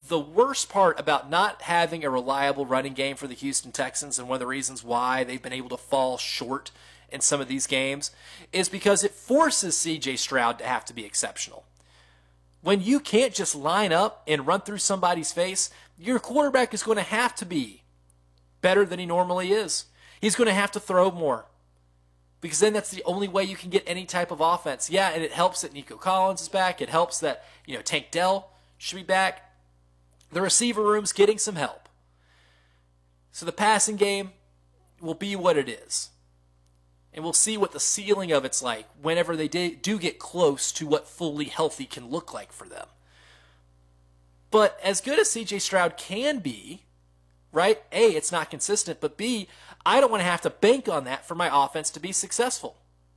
the worst part about not having a reliable running game for the Houston Texans, and one of the reasons why they've been able to fall short in some of these games, is because it forces C.J. Stroud to have to be exceptional. When you can't just line up and run through somebody's face, your quarterback is going to have to be better than he normally is. He's going to have to throw more, because then that's the only way you can get any type of offense. Yeah, and it helps that Nico Collins is back. It helps that, Tank Dell should be back. The receiver room's getting some help. So the passing game will be what it is. And we'll see what the ceiling of it's like whenever they do get close to what fully healthy can look like for them. But as good as C.J. Stroud can be, right? A, it's not consistent, but B, I don't want to have to bank on that for my offense to be successful.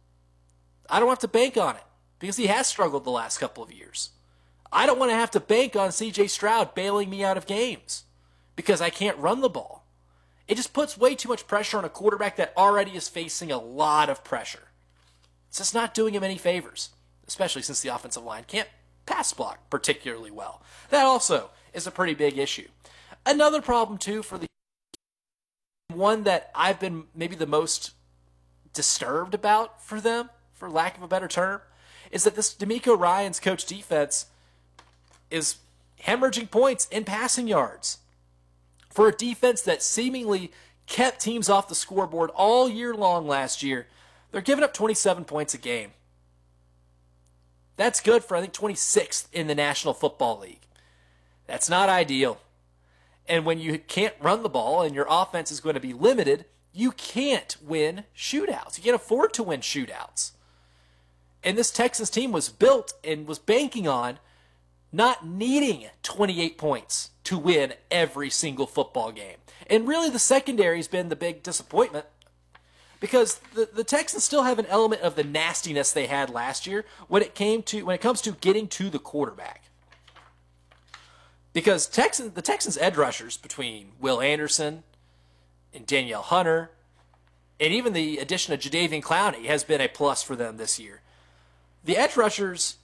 I don't have to bank on it because he has struggled the last couple of years. I don't want to have to bank on C.J. Stroud bailing me out of games because I can't run the ball. It just puts way too much pressure on a quarterback that already is facing a lot of pressure. It's just not doing him any favors, especially since the offensive line can't pass block particularly well. That also is a pretty big issue. Another problem, too, for the one that I've been maybe the most disturbed about for them, for lack of a better term, is that this DeMeco Ryans coach defense is hemorrhaging points in passing yards. For a defense that seemingly kept teams off the scoreboard all year long last year, they're giving up 27 points a game. That's good for, I think, 26th in the National Football League. That's not ideal. And when you can't run the ball and your offense is going to be limited, you can't win shootouts. You can't afford to win shootouts. And this Texans team was built and was banking on not needing 28 points to win every single football game. And really the secondary has been the big disappointment, because the Texans still have an element of the nastiness they had last year when it comes to getting to the quarterback. Because the Texans edge rushers between Will Anderson and Danielle Hunter, and even the addition of Jadeveon Clowney has been a plus for them this year. The edge rushers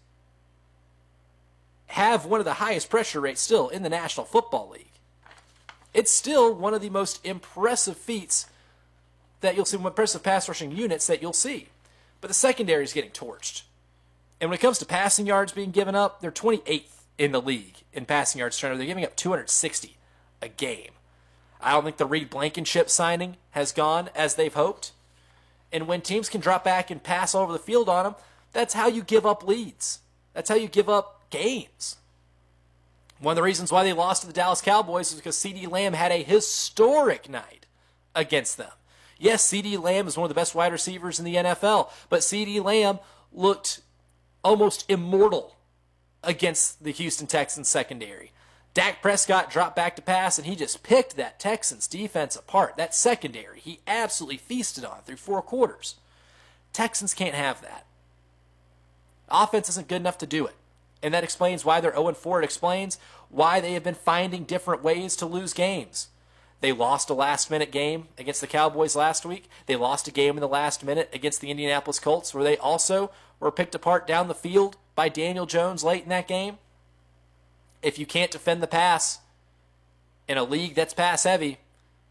have one of the highest pressure rates still in the National Football League. It's still one of the most impressive feats that you'll see, impressive pass rushing units that you'll see. But the secondary is getting torched. And when it comes to passing yards being given up, they're 28th in the league in passing yards turnover. They're giving up 260 a game. I don't think the Reed Blankenship signing has gone as they've hoped. And when teams can drop back and pass all over the field on them, that's how you give up leads. That's how you give up games. One of the reasons why they lost to the Dallas Cowboys is because CeeDee Lamb had a historic night against them. Yes, CeeDee Lamb is one of the best wide receivers in the NFL, but CeeDee Lamb looked almost immortal against the Houston Texans secondary. Dak Prescott dropped back to pass, and he just picked that Texans defense apart. That secondary, he absolutely feasted on through 4 quarters. Texans can't have that. Offense isn't good enough to do it. And that explains why they're 0-4. It explains why they have been finding different ways to lose games. They lost a last-minute game against the Cowboys last week. They lost a game in the last minute against the Indianapolis Colts, where they also were picked apart down the field by Daniel Jones late in that game. If you can't defend the pass in a league that's pass-heavy,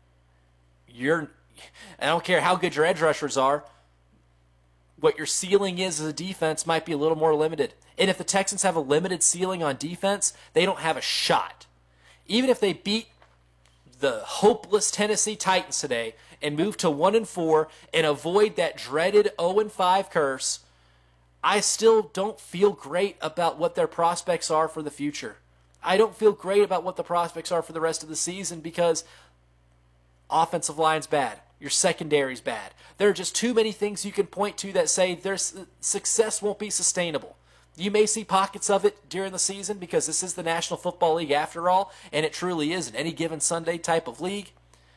I don't care how good your edge rushers are, what your ceiling is as a defense might be a little more limited. And if the Texans have a limited ceiling on defense, they don't have a shot. Even if they beat the hopeless Tennessee Titans today and move to 1-4 and avoid that dreaded 0-5 curse, I still don't feel great about what their prospects are for the future. I don't feel great about what the prospects are for the rest of the season because offensive line's bad. Your secondary's bad. There are just too many things you can point to that say their success won't be sustainable. You may see pockets of it during the season because this is the National Football League after all, and it truly is an any given Sunday type of league.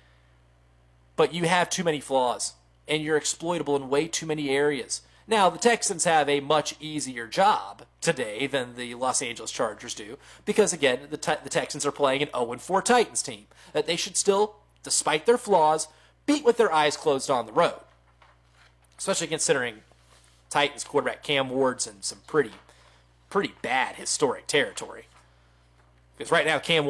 But you have too many flaws, and you're exploitable in way too many areas. Now, the Texans have a much easier job today than the Los Angeles Chargers do because, again, the Texans are playing an 0-4 Titans team that they should still, despite their flaws, beat with their eyes closed on the road. Especially considering Titans quarterback Cam Ward's in some pretty bad historic territory. Because right now Cam